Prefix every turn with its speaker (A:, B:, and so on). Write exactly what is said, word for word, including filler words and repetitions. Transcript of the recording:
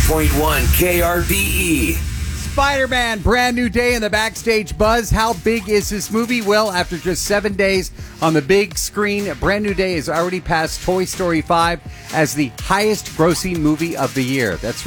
A: point one K R B E.
B: Spider-Man, brand new day in the backstage buzz. How big is this movie? Well, after just seven days on the big screen, Brand New Day has already passed Toy Story five as the highest grossing movie of the year. That's